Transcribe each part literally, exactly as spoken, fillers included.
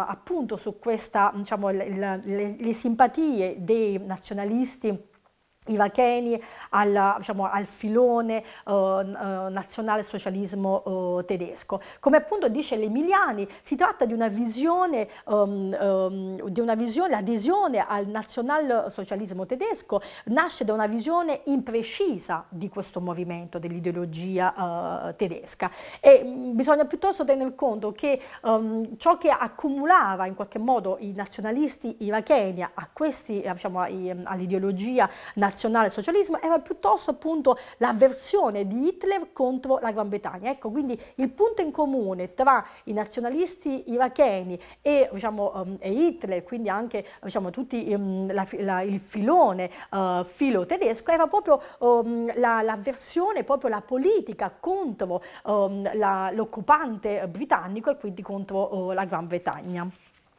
appunto su questa, diciamo, il, il, le, le simpatie dei nazionalisti iracheni al, diciamo, al filone uh, uh, nazionale-socialismo uh, tedesco. Come appunto dice Lemiliani, si tratta di una visione, um, um, di una visione, l'adesione al nazional-socialismo tedesco nasce da una visione imprecisa di questo movimento, dell'ideologia uh, tedesca, e mh, bisogna piuttosto tener conto che um, ciò che accumulava in qualche modo i nazionalisti iracheni a questi, diciamo, all'ideologia nazionale nazionale socialismo era piuttosto appunto l'avversione di Hitler contro la Gran Bretagna. Ecco, quindi il punto in comune tra i nazionalisti iracheni e, diciamo, um, e Hitler, quindi anche, diciamo, tutti um, la, la, il filone uh, filo tedesco, era proprio um, l'avversione, la proprio la politica contro um, l'occupante britannico e quindi contro uh, la Gran Bretagna.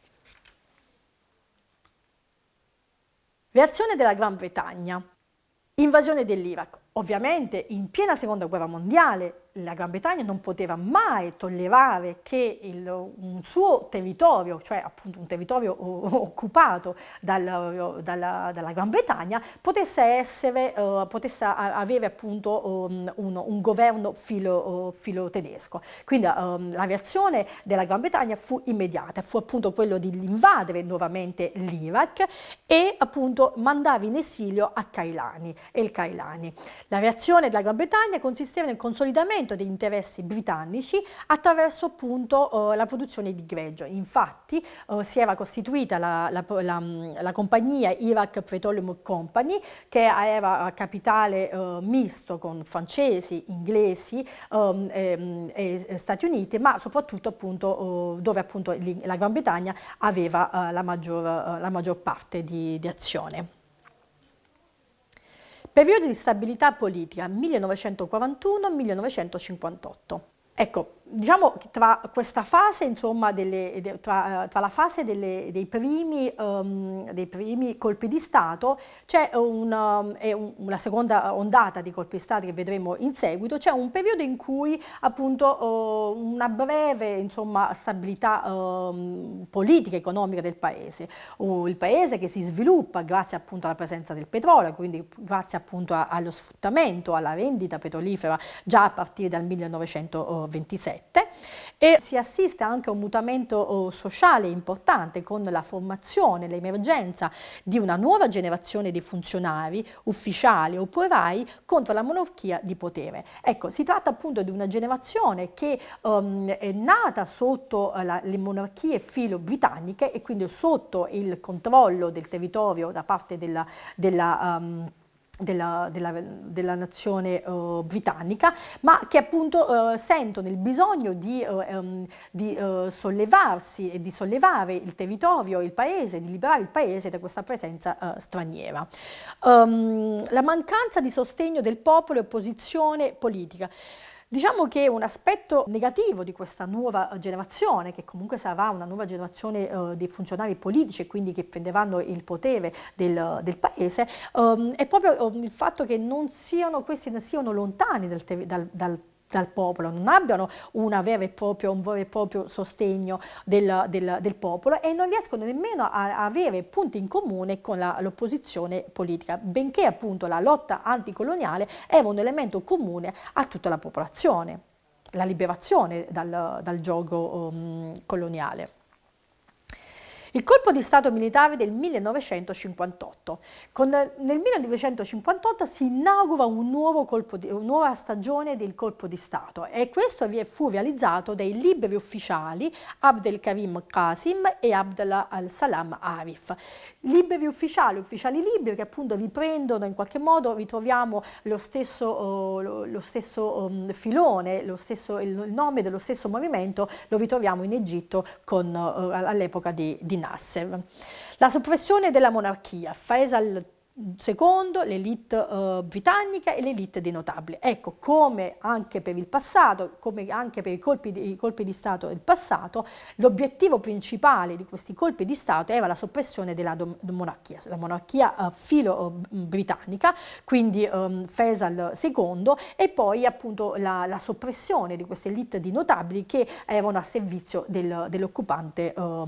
Reazione della Gran Bretagna. Invasione dell'Iraq. Ovviamente in piena seconda guerra mondiale la Gran Bretagna non poteva mai tollerare che il, un suo territorio, cioè appunto un territorio occupato dal, dalla, dalla Gran Bretagna, potesse essere, uh, potesse avere appunto um, un, un governo filo, uh, filo tedesco. Quindi um, la reazione della Gran Bretagna fu immediata, fu appunto quello di invadere nuovamente l'Iraq e appunto mandare in esilio a Kailani e il Kailani. La reazione della Gran Bretagna consisteva nel consolidamento degli interessi britannici attraverso appunto uh, la produzione di greggio. Infatti uh, si era costituita la, la, la, la compagnia Iraq Petroleum Company, che era a capitale uh, misto con francesi, inglesi um, e, e Stati Uniti, ma soprattutto appunto uh, dove appunto la Gran Bretagna aveva uh, la, maggior, uh, la maggior parte di, di azione. Periodo di stabilità politica millenovecentoquarantuno millenovecentocinquantotto. Ecco, diciamo che tra questa fase, insomma, delle, de, tra, tra la fase delle, dei, primi, um, dei primi colpi di Stato, c'è un, um, un, una seconda ondata di colpi di Stato che vedremo in seguito, c'è un periodo in cui appunto uh, una breve, insomma, stabilità um, politica e economica del paese, uh, il paese che si sviluppa grazie appunto alla presenza del petrolio, quindi grazie appunto a, allo sfruttamento, alla vendita petrolifera già a partire dal millenovecentoventisette, e si assiste anche a un mutamento oh, sociale importante con la formazione, l'emergenza di una nuova generazione di funzionari, ufficiali o operai contro la monarchia di potere. Ecco, si tratta appunto di una generazione che um, è nata sotto uh, la, le monarchie filo-britanniche e quindi sotto il controllo del territorio da parte della, della um, Della, della, della nazione uh, britannica, ma che appunto uh, sentono il bisogno di, uh, um, di uh, sollevarsi e di sollevare il territorio, il paese, di liberare il paese da questa presenza uh, straniera. Um, la mancanza di sostegno del popolo e opposizione politica. Diciamo che un aspetto negativo di questa nuova generazione, che comunque sarà una nuova generazione uh, di funzionari politici e quindi che prenderanno il potere del, del paese, um, è proprio um, il fatto che non siano, questi non siano lontani dal, dal, dal dal popolo, non abbiano una vera e propria, un vero e proprio sostegno del, del, del popolo e non riescono nemmeno a, a avere punti in comune con l'opposizione politica, benché appunto la lotta anticoloniale era un elemento comune a tutta la popolazione, la liberazione dal, dal giogo um, coloniale. Il colpo di Stato militare del millenovecentocinquantotto. Con, nel millenovecentocinquantotto si inaugura un nuovo colpo di, una nuova stagione del colpo di Stato e questo fu realizzato dai liberi ufficiali Abdel Karim Qasim e Abdallah al-Salam Arif. Liberi ufficiali, ufficiali liberi che appunto riprendono in qualche modo, ritroviamo lo stesso, uh, lo, lo stesso um, filone, lo stesso, il, il nome dello stesso movimento lo ritroviamo in Egitto con, uh, all'epoca di, di Nasser. La soppressione della monarchia, Faisal secondo, l'elite uh, britannica e l'elite dei notabili. Ecco, come anche per il passato, come anche per i colpi di, i colpi di Stato del passato, l'obiettivo principale di questi colpi di Stato era la soppressione della monarchia, la monarchia uh, filo-britannica, quindi um, Faisal secondo, e poi appunto la, la soppressione di queste elite di notabili che erano a servizio del, dell'occupante uh,